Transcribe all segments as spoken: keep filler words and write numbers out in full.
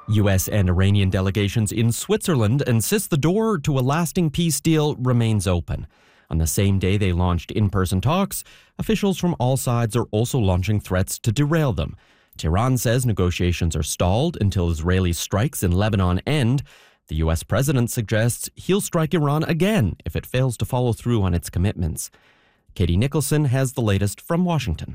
U S and Iranian delegations in Switzerland insist the door to a lasting peace deal remains open. On the same day they launched in-person talks, officials from all sides are also launching threats to derail them. Tehran says negotiations are stalled until Israeli strikes in Lebanon end. The U S president suggests he'll strike Iran again if it fails to follow through on its commitments. Katie Nicholson has the latest from Washington.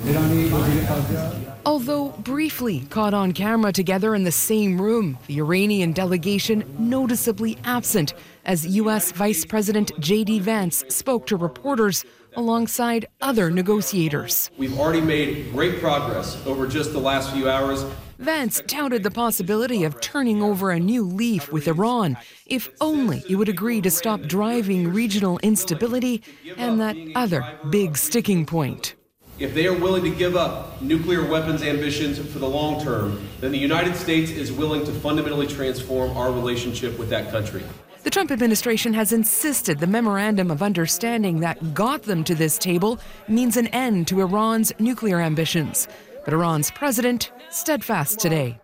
Although briefly caught on camera together in the same room, the Iranian delegation noticeably absent as U S Vice President J D Vance spoke to reporters alongside other negotiators. We've already made great progress over just the last few hours. Vance touted the possibility of turning over a new leaf with Iran if only it would agree to stop driving regional instability and that other big sticking point. If they are willing to give up nuclear weapons ambitions for the long term, then the United States is willing to fundamentally transform our relationship with that country. The Trump administration has insisted the memorandum of understanding that got them to this table means an end to Iran's nuclear ambitions. But Iran's president steadfast today,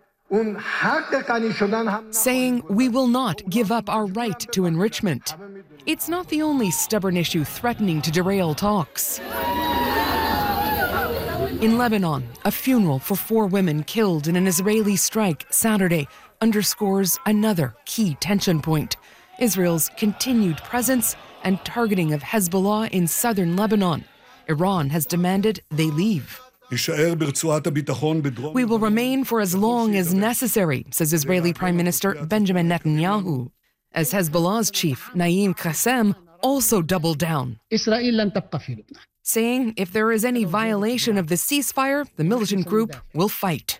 saying we will not give up our right to enrichment. It's not the only stubborn issue threatening to derail talks. In Lebanon, a funeral for four women killed in an Israeli strike Saturday underscores another key tension point: Israel's continued presence and targeting of Hezbollah in southern Lebanon. Iran has demanded they leave. We will remain for as long as necessary, says Israeli Prime Minister Benjamin Netanyahu. As Hezbollah's chief, Naim Qassem, also doubled down, saying if there is any violation of the ceasefire, the militant group will fight.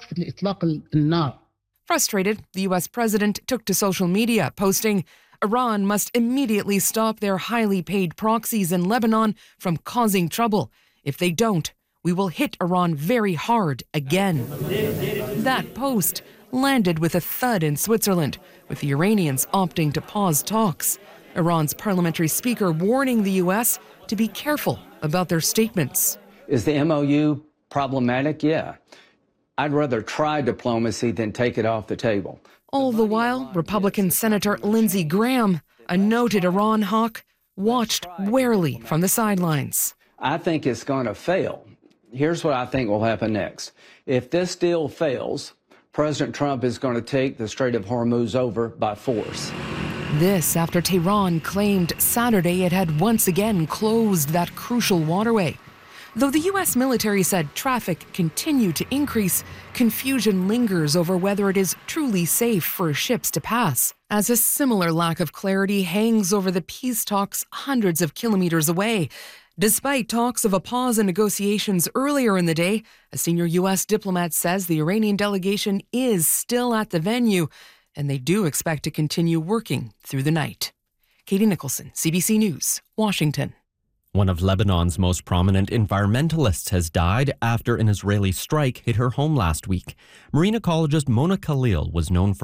Frustrated, the U S president took to social media, posting, Iran must immediately stop their highly paid proxies in Lebanon from causing trouble. If they don't, we will hit Iran very hard again. That post landed with a thud in Switzerland, with the Iranians opting to pause talks. Iran's parliamentary speaker warning the U S to be careful about their statements. Is the M O U problematic? Yeah. I'd rather try diplomacy than take it off the table. All the while, Republican Senator Lindsey Graham, a noted Iran hawk, watched warily from the sidelines. I think it's going to fail. Here's what I think will happen next. If this deal fails, President Trump is going to take the Strait of Hormuz over by force. This after Tehran claimed Saturday it had once again closed that crucial waterway. Though the U S military said traffic continued to increase, confusion lingers over whether it is truly safe for ships to pass, as a similar lack of clarity hangs over the peace talks hundreds of kilometers away. Despite talks of a pause in negotiations earlier in the day, a senior U S diplomat says the Iranian delegation is still at the venue, and they do expect to continue working through the night. Katie Nicholson, C B C News, Washington. One of Lebanon's most prominent environmentalists has died after an Israeli strike hit her home last week. Marine ecologist Mona Khalil was known for